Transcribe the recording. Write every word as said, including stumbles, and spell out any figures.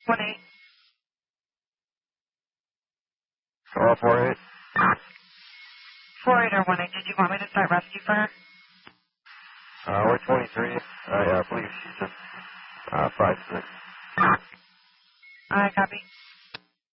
One eight. Four four eight. Four eight or one eight. Did you want me to start rescue for her? Uh, we're twenty-three. I uh, believe she's just uh, five six. I copy.